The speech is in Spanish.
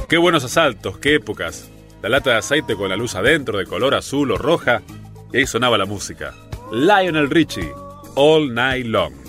Qué buenos asaltos, qué épocas. La lata de aceite con la luz adentro de color azul o roja. Y ahí sonaba la música. Lionel Richie, All Night Long.